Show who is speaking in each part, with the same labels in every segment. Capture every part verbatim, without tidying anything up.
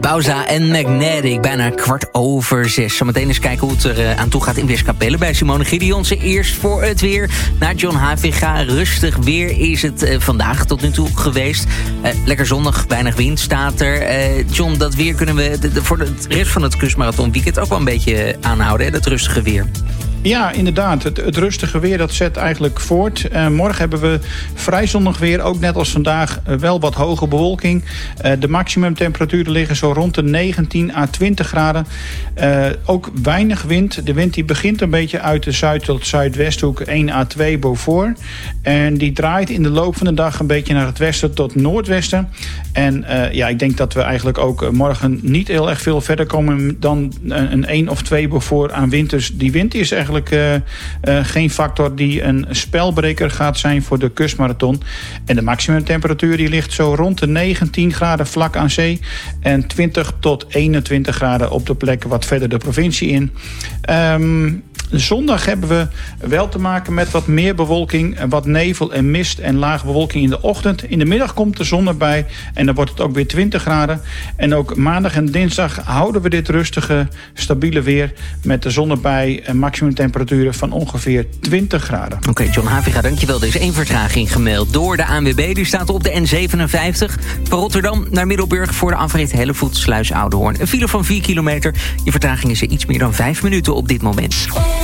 Speaker 1: Bauza en Magnetic, bijna kwart over zes. Zometeen eens kijken hoe het er uh, aan toe gaat in Westkapelle bij Simone Gideonsen. Eerst voor het weer naar John Haviga. Rustig weer is het uh, vandaag tot nu toe geweest. Uh, lekker zonnig, weinig wind staat er. Uh, John, dat weer kunnen we de, de, voor de rest van het kustmarathon weekend ook wel een beetje aanhouden, hè? Dat rustige weer.
Speaker 2: Ja, inderdaad. Het, het rustige weer dat zet eigenlijk voort. Uh, morgen hebben we vrij zonnig weer. Ook net als vandaag uh, wel wat hoge bewolking. Uh, de maximumtemperaturen liggen zo rond de negentien à twintig graden. Uh, ook weinig wind. De wind die begint een beetje uit de zuid- tot zuidwesthoek één à twee Beaufort. En die draait in de loop van de dag een beetje naar het westen tot noordwesten. En uh, ja, ik denk dat we eigenlijk ook morgen niet heel erg veel verder komen dan een één of twee Beaufort aan wind. Dus die wind is eigenlijk Uh, uh, geen factor die een spelbreker gaat zijn voor de kustmarathon. En de maximumtemperatuur die ligt zo rond de negentien graden vlak aan zee en twintig tot eenentwintig graden op de plekken wat verder de provincie in. Um, Zondag hebben we wel te maken met wat meer bewolking, wat nevel en mist en lage bewolking in de ochtend. In de middag komt de zon erbij en dan wordt het ook weer twintig graden. En ook maandag en dinsdag houden we dit rustige, stabiele weer met de zon erbij en maximumtemperaturen van ongeveer twintig graden.
Speaker 1: Oké, okay, John Haviga, dankjewel. Er is één vertraging gemeld door de A N W B. Die staat op de N zevenenvijftig van Rotterdam naar Middelburg voor de afrit Hellevoetsluis Oudehoorn. Een file van vier kilometer. Die vertraging is er iets meer dan vijf minuten op dit moment.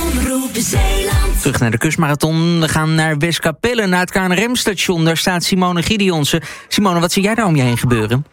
Speaker 1: Terug naar de kustmarathon. We gaan naar Westkapelle, naar het K N R M-station. Daar staat Simone Gideonsen. Simone, wat zie jij daar om je heen gebeuren?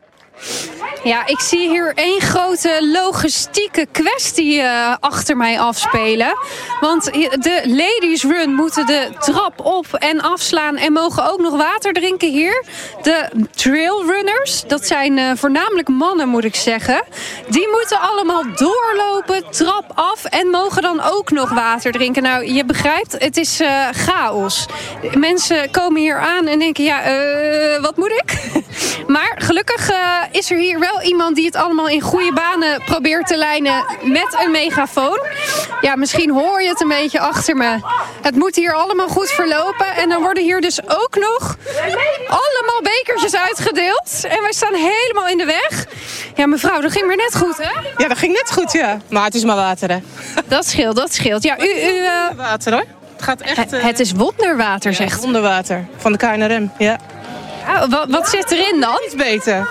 Speaker 3: Ja, ik zie hier één grote logistieke kwestie uh, achter mij afspelen. Want de ladies run moeten de trap op en afslaan en mogen ook nog water drinken hier. De trailrunners, dat zijn uh, voornamelijk mannen moet ik zeggen. Die moeten allemaal doorlopen, trap af en mogen dan ook nog water drinken. Nou, je begrijpt, het is uh, chaos. Mensen komen hier aan en denken, ja, uh, wat moet ik? Maar gelukkig uh, is er hier wel iemand die het allemaal in goede banen probeert te lijnen met een megafoon. Ja, misschien hoor je het een beetje achter me. Het moet hier allemaal goed verlopen. En dan worden hier dus ook nog allemaal bekertjes uitgedeeld. En wij staan helemaal in de weg. Ja, mevrouw, dat ging maar net goed, hè?
Speaker 4: Ja, dat ging net goed, ja. Maar het is maar water, hè?
Speaker 3: Dat scheelt, dat scheelt. Ja, u... u uh...
Speaker 4: Water, hoor. Het gaat echt... Uh...
Speaker 3: Het is wonderwater,
Speaker 4: ja,
Speaker 3: zegt.
Speaker 4: Wonderwater. Van de K N R M, ja.
Speaker 3: Ja, wat, wat zit erin dan?
Speaker 4: Iets beter.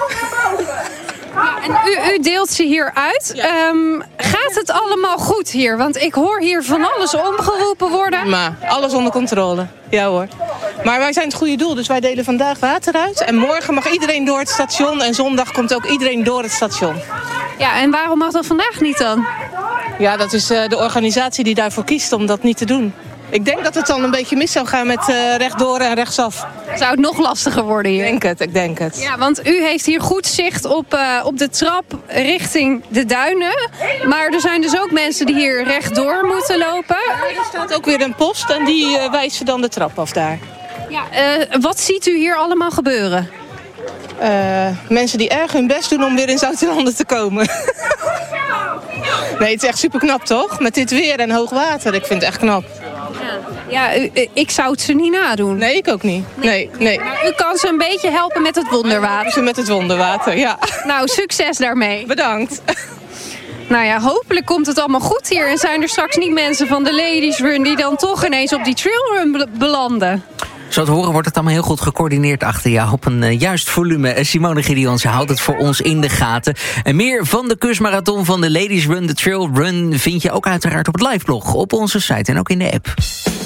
Speaker 3: Ja, en u, u deelt ze hier uit. Ja. Um, gaat het allemaal goed hier? Want ik hoor hier van alles omgeroepen worden.
Speaker 4: Maar alles onder controle. Ja hoor. Maar wij zijn het goede doel, dus wij delen vandaag water uit. En morgen mag iedereen door het station. En zondag komt ook iedereen door het station.
Speaker 3: Ja, en waarom mag dat vandaag niet dan?
Speaker 4: Ja, dat is uh, de organisatie die daarvoor kiest om dat niet te doen. Ik denk dat het dan een beetje mis zou gaan met uh, rechtdoor en rechtsaf.
Speaker 3: Zou het nog lastiger worden hier?
Speaker 4: Ik denk het, ik denk het.
Speaker 3: Ja, want u heeft hier goed zicht op, uh, op de trap richting de duinen. Maar er zijn dus ook mensen die hier rechtdoor moeten lopen.
Speaker 4: Ja, er staat ook weer een post en die uh, wijzen dan de trap af daar.
Speaker 3: Ja, uh, wat ziet u hier allemaal gebeuren?
Speaker 4: Uh, mensen die erg hun best doen om weer in Zoutelanden te komen. Nee, het is echt super knap, toch? Met dit weer en hoog water. Ik vind het echt knap.
Speaker 3: Ja, u, ik zou het ze niet nadoen.
Speaker 4: Nee, ik ook niet. Nee, nee.
Speaker 3: Maar u kan ze een beetje helpen met het wonderwater.
Speaker 4: Ze met het wonderwater, ja.
Speaker 3: Nou, succes daarmee.
Speaker 4: Bedankt.
Speaker 3: Nou ja, hopelijk komt het allemaal goed hier. En zijn er straks niet mensen van de Ladies Run die dan toch ineens op die trailrun belanden.
Speaker 1: Zo te horen wordt het allemaal heel goed gecoördineerd achter jou op een uh, juist volume. Simone Gideonsen houdt het voor ons in de gaten. En meer van de kustmarathon van de Ladies Run, de Trail Run, vind je ook uiteraard op het liveblog op onze site en ook in de app.